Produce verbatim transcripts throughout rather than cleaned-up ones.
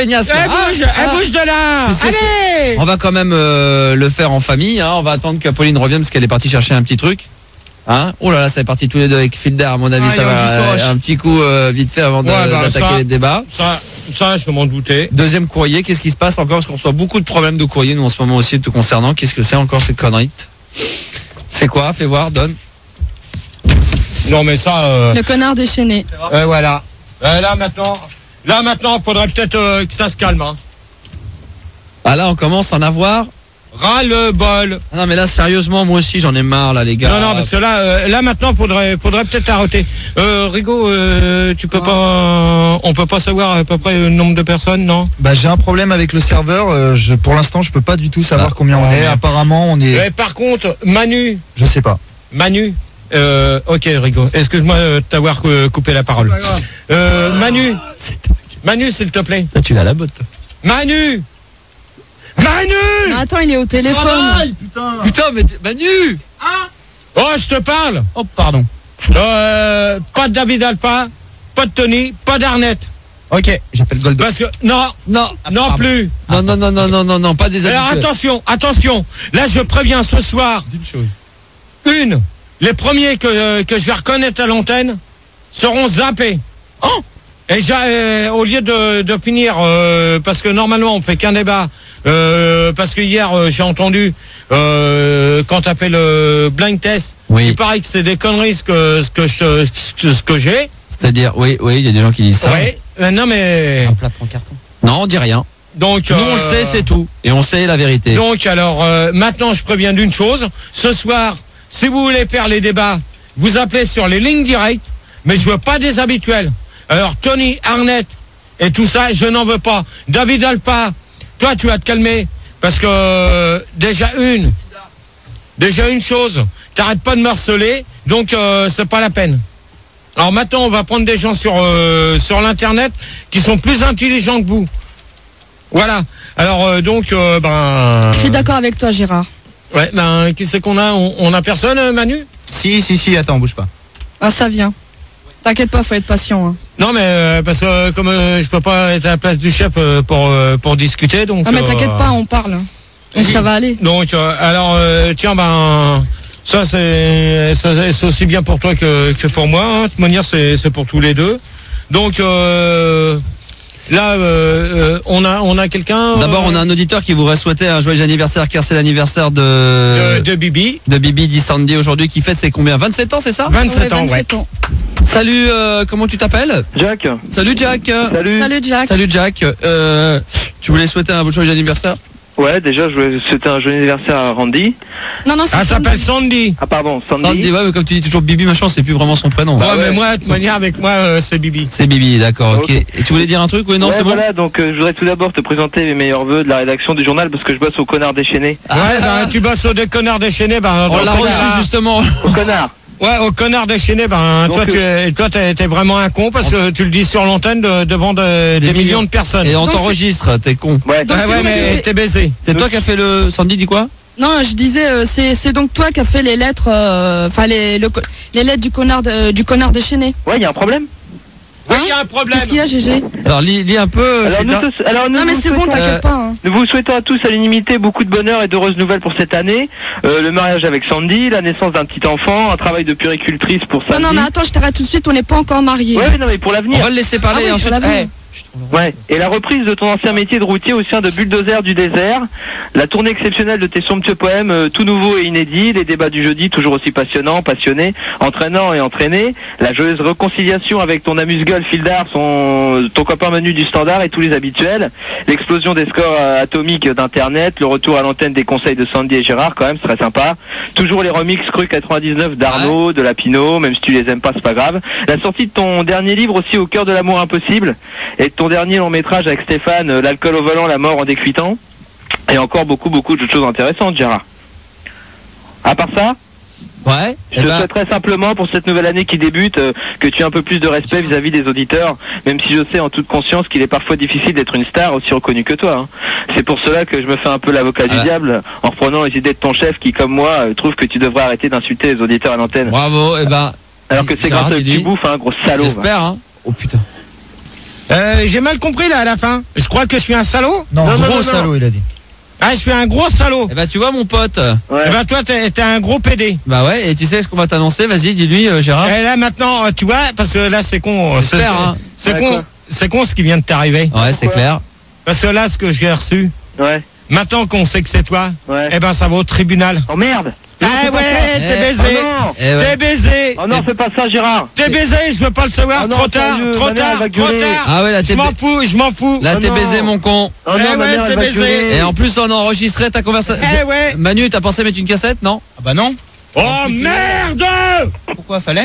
Peignasse, Elle bouge, ah, elle ah. bouge de là. Puisque Allez. On va quand même euh, le faire en famille. Hein. On va attendre qu'Apolline revienne parce qu'elle est partie chercher un petit truc. Hein, oh là là, ça est parti tous les deux avec Filder. À mon avis, Ah, ça va euh, un petit coup euh, vite fait avant de, Ouais, bah, d'attaquer ça, les débats. Ça, ça, je m'en doutais. Deuxième courrier, qu'est-ce qui se passe encore? Parce qu'on reçoit beaucoup de problèmes de courrier, nous, en ce moment aussi, te concernant. Qu'est-ce que c'est encore cette connerie? C'est quoi? Fais voir, donne. Non, mais ça. Euh, Le connard déchaîné. euh, voilà. Euh, là maintenant, là maintenant, faudrait peut-être euh, que ça se calme. Hein. Ah là, on commence à en avoir. Ras le bol. Ah non, mais là, sérieusement, moi aussi, j'en ai marre, là, les gars. Non, non, parce que là, euh, là maintenant, faudrait, faudrait peut-être arrêter. Euh, Rigo, euh, tu peux Ah. pas, on peut pas savoir à peu près le nombre de personnes, non? Bah j'ai un problème avec le serveur. euh, je, pour l'instant, je peux pas du tout savoir Ah. combien on Oh, est. merde. Apparemment, on est. Mais par contre, Manu, Je sais pas. Manu. Euh, ok, Rigo. Excuse-moi euh, de t'avoir euh, coupé la parole. Euh, Manu, Manu, s'il te plaît. Là, tu l'as la botte. Manu, Manu. Mais attends, il est au téléphone. putain. Putain, mais Manu. Oh, je te parle. Oh, pardon. Euh, pas de David Alpha, pas de Tony, pas d'Arnett. Ok, j'appelle Goldo. Parce que non, Non, non pardon. plus. Non, non, non, non, non, non, non, pas des Alors habitués. attention, attention. Là, je préviens ce soir. D'une chose. Une, les premiers que, euh, que je vais reconnaître à l'antenne seront zappés. Oh Et j'ai, euh, au lieu de, de finir, euh, parce que normalement on fait qu'un débat, euh, parce que hier euh, j'ai entendu euh, quand t'as fait le blind test, Oui. il paraît que c'est des conneries ce que, ce que, je, ce que, ce que j'ai. C'est-à-dire, oui, oui, il y a des gens qui disent ça. Ouais. Euh, non mais Un plâtre en carton. Non, on dit rien. donc Nous, on le euh, sait, c'est tout. Et on sait la vérité. Donc alors euh, maintenant je préviens d'une chose. Ce soir, si vous voulez faire les débats, vous appelez sur les lignes directes, mais je veux pas des habituels. Alors Tony, Arnett et tout ça, je n'en veux pas. David Alpha, toi tu vas te calmer parce que euh, déjà une, déjà une chose, t'arrêtes pas de me harceler, donc euh, c'est pas la peine. Alors maintenant on va prendre des gens sur euh, sur l'internet qui sont plus intelligents que vous. Voilà. Alors euh, donc euh, ben. Je suis d'accord avec toi, Gérard. Ouais, ben, qui c'est qu'on a on, on a personne, euh, Manu? Si, si, si. Attends, bouge pas. Ah, ça vient. T'inquiète pas, faut être patient. Hein. Non, mais euh, parce que euh, comme euh, je peux pas être à la place du chef euh, pour euh, pour discuter, donc. Ah, mais euh, t'inquiète pas, on parle. Et ça va aller. Donc, euh, alors, euh, tiens, ben, ça c'est ça, c'est aussi bien pour toi que, que pour moi. Hein. De toute manière, c'est c'est pour tous les deux. Donc, euh, là, euh, euh, on a on a quelqu'un. D'abord, on a un auditeur qui voudrait souhaiter un joyeux anniversaire, car c'est l'anniversaire de... euh, de, de Bibi. de Bibi dit Sandy aujourd'hui, qui fête ses combien? vingt-sept ans, c'est ça? vingt-sept Ouais, ans, ouais. vingt-sept ans. Salut, euh, comment tu t'appelles? Jack, Salut Jack. salut. Salut, Jack. Salut Jack. Euh, tu voulais souhaiter un joyeux anniversaire? Ouais, déjà, je voulais souhaiter un joyeux anniversaire à Randy. Non, non, c'est Elle s'appelle Sandy. Ah, pardon, Sandy. Sandy, ouais, mais comme tu dis toujours Bibi, machin, c'est plus vraiment son prénom. Ouais, Bah mais ouais. moi, de toute manière, avec moi, euh, c'est Bibi. C'est Bibi, d'accord, ok. Ok. Et tu voulais dire un truc? Oui, non, Ouais, c'est bon. voilà, donc euh, je voudrais tout d'abord te présenter mes meilleurs vœux de la rédaction du journal parce que je bosse au Connard déchaîné. Ouais, ben, tu bosses au déconnard déchaîné, ben. On dans l'a ce reçu cas-là- justement. Au Connard. Ouais, au connard déchaîné, ben Donc, toi, tu es, toi, t'es, t'es vraiment un con parce que tu le dis sur l'antenne de- devant de- des, Des millions. millions de personnes. Et on Donc, t'enregistre, t'es con. Ouais. Donc, Ah c'est ouais, toi qui mais fais- t'es baisé. C'est toi qui as fait le... Sandy dit quoi? Non, je disais, euh, c'est c'est donc toi qui as fait les lettres, euh, enfin les, le co- les lettres du connard, de- du connard déchaîné. Ouais, il y a un problème. Oui, il y a un problème. Qu'est-ce qu'il y a, G G? Alors, lis, lis un peu. Alors, nous, Frida. tous- alors, nous Non, mais vous c'est bon, souhaitons- t'inquiète euh, pas. Hein. Nous vous souhaitons à tous à l'unanimité beaucoup de bonheur et d'heureuses nouvelles pour cette année. Euh, le mariage avec Sandy, la naissance d'un petit enfant, un travail de puricultrice pour Non, Sandy. non, mais attends, je t'arrête tout de suite, on n'est pas encore mariés. Ouais, non, mais pour On l'avenir. va le laisser parler Ah oui, et ensuite... pour l'avenir. Eh, Ouais. Et la reprise de ton ancien métier de routier au sein de Bulldozer du désert, la tournée exceptionnelle de tes somptueux poèmes, euh, tout nouveau et inédit, les débats du jeudi toujours aussi passionnants, passionnés, entraînants et entraînés, la joyeuse réconciliation avec ton amuse-gueule Fildar, son, ton copain Manu du Standard et tous les habituels, l'explosion des scores euh, atomiques d'internet, le retour à l'antenne des conseils de Sandy et Gérard, quand même, ce serait sympa. Toujours les remixes Cru quatre-vingt-dix-neuf d'Arnaud, de Lapino, même si tu les aimes pas, c'est pas grave. La sortie de ton dernier livre aussi, Au cœur de l'amour impossible, et de ton dernier long métrage avec Stéphane, euh, L'alcool au volant, la mort en décuitant. Et encore beaucoup, beaucoup de choses intéressantes, Gérard. À part ça, Ouais. je eh te ben, souhaiterais simplement pour cette nouvelle année qui débute euh, que tu aies un peu plus de respect vis-à-vis des auditeurs, même si je sais en toute conscience qu'il est parfois difficile d'être une star aussi reconnue que toi. Hein. C'est pour cela que je me fais un peu l'avocat du Ah. diable en reprenant les idées de ton chef qui, comme moi, euh, trouve que tu devrais arrêter d'insulter les auditeurs à l'antenne. Bravo, et ben... Alors que c'est Gérard, grâce à il tu dit- bouffes un gros salaud. va. J'espère, hein. Oh putain. Euh, j'ai mal compris là à la fin. Je crois que je suis un salaud. Non, Non, non, gros non, salaud, non. il a dit. Ah, je suis un gros salaud. Eh ben tu vois mon pote. Ouais. Eh ben toi, t'es t'es un gros pédé. Bah ouais, et tu sais ce qu'on va t'annoncer, vas-y, dis-lui euh, Gérard. Et là maintenant, euh, tu vois, parce que là c'est con. euh, C'est J'espère, hein. c'est Ouais, con, quoi. c'est con ce qui vient de t'arriver. Ouais, c'est clair. Parce que là, ce que j'ai reçu, Ouais. maintenant qu'on sait que c'est toi, Ouais. eh ben ça va au tribunal. Oh merde. Ah ouais, t'es Eh, baisé. Oh non. Eh ouais. T'es baisé. Oh non, fais pas ça, Gérard. T'es baisé, je veux pas le savoir. Oh non, trop tard, sérieux, trop ma mère, tard, elle va trop gueuler. tard. Ah ouais, là t'es Je m'en ba- fous, je m'en fous. là Oh t'es non. baisé mon con. Oh Eh non, ma ouais, mère, t'es elle va baisé. gueuler. Et en plus on a enregistré ta conversation. Eh ouais. Manu, t'as pensé mettre une cassette, non? Ah bah non. Oh merde. Pourquoi fallait?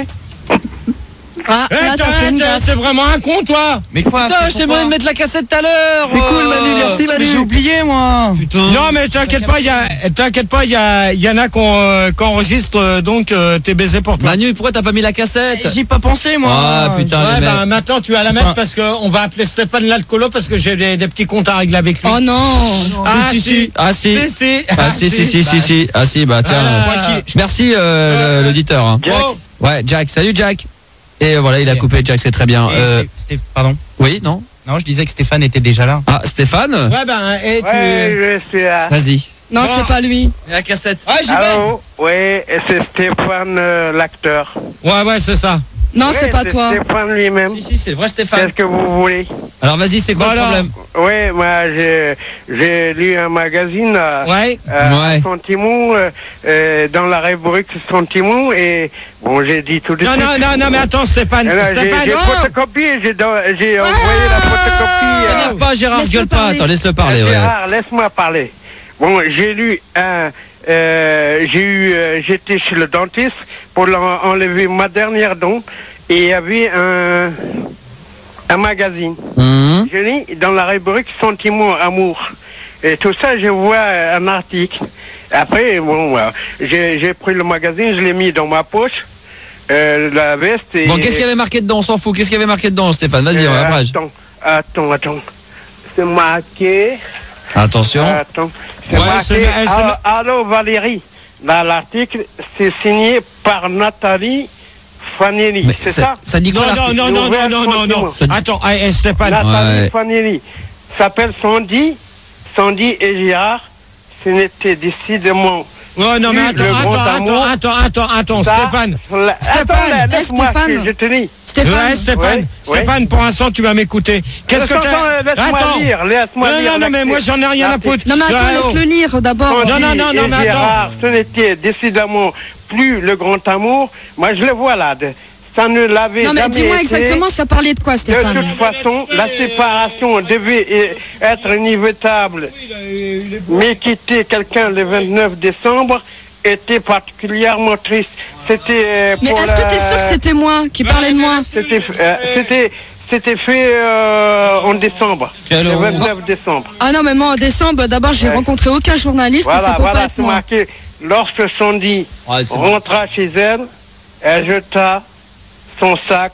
Ah, Eh, là, t'as- t'as fait une t'es gaffe. t'es vraiment un con, toi. Mais quoi? Putain, je t'ai demandé de mettre la cassette tout à l'heure. C'est cool, Manu, merci, Mais Manu. j'ai oublié, moi. Putain. Non, mais t'inquiète pas, il y a, t'inquiète pas, il y a, il y en a qu'on euh, qu'on enregistre, euh, donc euh, t'es baisé pour toi. Manu, pourquoi t'as pas mis la cassette? J'y ai pas pensé, moi. Ah, putain. Ouais, les mecs. bah, maintenant tu vas la C'est mettre pas- parce qu'on va appeler Stéphane l'alcoolo parce que j'ai des, des petits comptes à régler avec lui. Oh non. Ah si, si, si. Ah si. Si, si. Ah si, si, si, si, si. Ah si, bah tiens. Ah, euh, je crois qu'il- Merci euh, le- l'auditeur. hein. Jack. Oh. Ouais, Jack. Salut Jack. Et voilà, il a Ok. coupé Jack, c'est très bien. Et Euh, Sté- Sté- Pardon. oui, non? Non, je disais que Stéphane était déjà là. Ah, Stéphane? Ouais, ben, et tu. Ouais, je suis là. Vas-y. Non, Bon. c'est pas lui. La cassette. Ah, j'y Allô. Oui, c'est Stéphane, euh, l'acteur. Ouais, ouais, c'est ça. Non, Oui, c'est pas toi. Stéphane lui-même. Si, si, c'est vrai Stéphane. Qu'est-ce que vous voulez? Alors vas-y, c'est quoi Voilà. le problème? Oui, moi, j'ai j'ai lu un magazine à, Ouais. à Ouais. Sentiments, euh, euh, dans la rubrique Sentiments, et bon, j'ai dit tout de Non, suite. non, non, non, mais attends, Stéphane. Et là, J'ai Stéphane, j'ai oh photocopié, j'ai don- j'ai envoyé la photocopie. euh, T'énerve pas Gérard, Laisse-le gueule pas. parler. Attends, laisse-le parler. Ah, Ouais. Gérard, laisse-moi parler. Bon, j'ai lu un. Euh, j'ai eu, euh, j'étais chez le dentiste pour l'en- enlever ma dernière dent et il y avait un, un magazine. Hum. Je lis dans la rubrique Sentiments, amour. Et tout ça, je vois euh, un article. Après, bon, euh, j'ai j'ai pris le magazine, je l'ai mis dans ma poche, euh, la veste. Et, Bon, qu'est-ce qu'il y avait marqué dedans? On s'en fout. Qu'est-ce qu'il y avait marqué dedans, Stéphane? Vas-y, on Euh, va page. Attends, attends, attends. C'est marqué. Attention. Attends, c'est Ouais, marqué. c'est- c'est- Allô, allô, Valérie. Dans l'article, c'est signé par Nathalie Fanelli. Mais C'est ça? ça dit Non, quoi non, l'article? non, non, non, non, non, non. Ça dit- Attends, eh, eh, Stéphane. Nathalie Ouais. Fanelli s'appelle Sandy. Sandy et Gérard. Ce n'était décidément. Oh non, mais Le attends, grand attends, amour. attends, attends, attends, attends, ça, Stéphane. la- Stéphane. Attends, laisse-moi, Eh, Stéphane. je te dis. Stéphane. Ouais, Stéphane, Ouais, Stéphane, pour l'instant, tu vas m'écouter. Qu'est-ce que Attends, t'as laisse-moi Attends. lire, laisse-moi Non, lire non, non, mais l'acte- moi, j'en ai rien à foutre. Non, mais attends, Ouais, oh. laisse-le lire d'abord. Sandy Non, non, non, non, et mais attends. Gérard, ce n'était décidément plus le grand amour. Moi, je le vois là. de- Ça ne l'avait Non, mais jamais dis-moi été. exactement, ça parlait de quoi, De Stéphane? toute façon, la séparation devait eh, être inévitable. Mais quitter quelqu'un le vingt-neuf décembre était particulièrement triste. C'était euh, Mais pour est-ce que la- t'es sûr que c'était moi qui parlais de moi? C'était euh, c'était c'était fait euh, en décembre. Quelle Le horreur. vingt-neuf décembre. Ah non, mais moi en décembre, d'abord j'ai Ouais. rencontré aucun journaliste et ça Voilà, peut pas voilà, être c'est moi. marqué. Lorsque Sandy Ouais, c'est bon. rentra chez elle, elle jeta son sac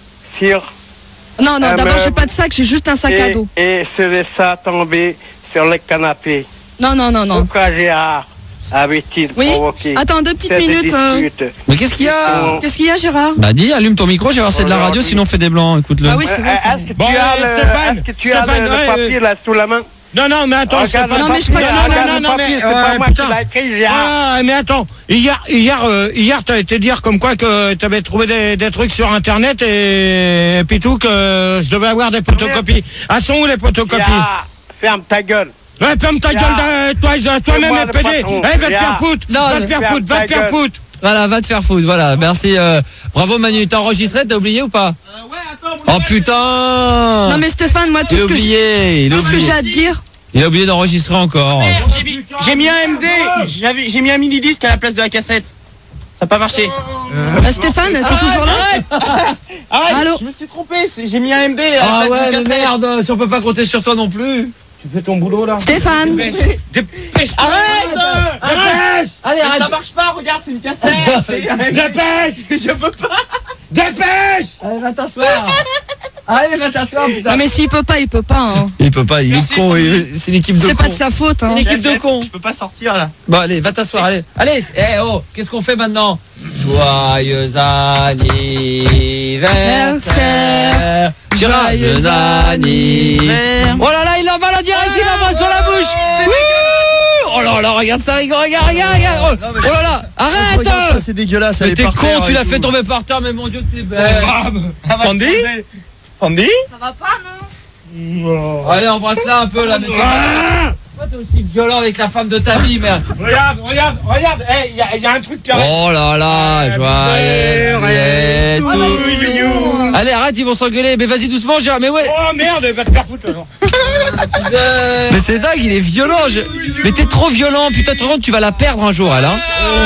sur Non, non, Un d'abord j'ai meuble. pas de sac, j'ai juste un sac à et, dos. et se laissa tomber sur le canapé. Non, non, non, non. Pourquoi Gérard avait-il Oui, provoqué attends deux petites cette minutes. euh. dispute? Mais qu'est-ce qu'il y a? Qu'est-ce qu'il y a, Gérard? Bah dis, allume ton micro, Gérard, c'est de la radio, Aujourd'hui. sinon on fait des blancs, écoute-le. Ah oui, c'est vrai. Euh, c'est vrai. Est-ce que Bon, tu as allez, le, Stéphane, est-ce que tu as Stéphane, le, le ouais, papier euh, là sous la main? Non, non, mais attends, Regarde Stéphane. le Non, mais je crois papier, que c'est regarde moi. le Non, non, papier, mais, c'est ouais, pas moi putain. qui l'ai écrit, Gérard. Ah, mais attends, hier, hier, euh, hier, t'as été dire comme quoi que t'avais trouvé des, des trucs sur Internet et, et puis tout que je devais avoir des photocopies. Ah, sont où les photocopies? Gérard, ferme ta gueule. Ouais, ferme ta Gérard, gueule, de- toi, toi- toi-même, moi les le pédé. patron, Eh, va te faire Gérard. foutre, Non, va te mais faire ferme foutre, va ta te faire gueule. foutre. Voilà, va te faire foutre, voilà, merci. euh, Bravo Manu, t'as enregistré, t'as oublié ou pas? Oh putain! Non, mais Stéphane, moi tout Il a ce que j'ai oublié, il a tout ce que oublié. j'ai à te dire. Il a oublié d'enregistrer encore. J'ai mis- J'ai mis un M D, j'avais- j'ai mis un mini disque à la place de la cassette. Ça n'a pas marché. Euh, Stéphane, t'es toujours là? Arrête, Allô je me suis trompé, c'est- j'ai mis un M D à la Ah place ouais, d'une mais cassette. merde, si on peut pas compter sur toi non plus. Tu fais ton boulot là. Stéphane, Dépêche, Arrête dépêche, Allez, Mais arrête. ça marche pas, regarde, c'est une cassette. c'est- dépêche, Je peux pas. dépêche. Allez, va t'asseoir. Allez, va t'asseoir, putain. non mais s'il peut pas, il peut pas. Hein. Il peut pas, il est Merci, con, Sandy. il- c'est une équipe de C'est pas cons. de sa faute. Hein. Une équipe de cons. Je peux pas sortir là. Bon, allez, va t'asseoir, allez. Allez, eh oh, qu'est-ce qu'on fait maintenant? Joyeux anniversaire, Joyeux anniversaire. Oh là là, il l'emballe en direct, il l'emballe sur la bouche. Wouh. Oh là là, regarde ça, regarde, regarde, regarde, regarde. Oh, oh là là, arrête. Regarde pas, c'est dégueulasse. Mais elle est t'es par con, terre tu et l'as tout. fait tomber par terre, mais mon Dieu, t'es belle. Sandy Sandy Ça va pas, non? Allez, embrasse-la un peu là. Mais pourquoi t'es aussi violent avec la femme de ta vie, merde? Regarde, regarde, regarde. Eh, il y, a- y a un truc qui arrive. Oh là là, joyeux anniversaire. Allez, arrête, ils vont s'engueuler. Mais vas-y doucement, Gérard. Mais ouais. Oh merde, va te faire foutre. alors. Mais c'est dingue, il est violent. je- Mais t'es trop violent. Putain, tu te rends compte, tu vas la perdre un jour, elle. Hein.